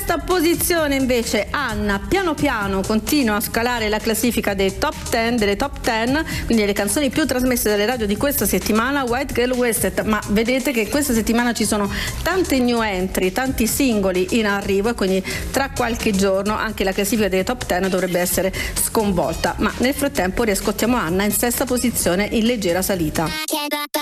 sesta posizione invece Anna piano piano continua a scalare la classifica delle top 10, quindi le canzoni più trasmesse dalle radio di questa settimana, White Girl Wasted, ma vedete che questa settimana ci sono tante new entry, tanti singoli in arrivo e quindi tra qualche giorno anche la classifica delle top 10 dovrebbe essere sconvolta, ma nel frattempo riascoltiamo Anna in sesta posizione in leggera salita.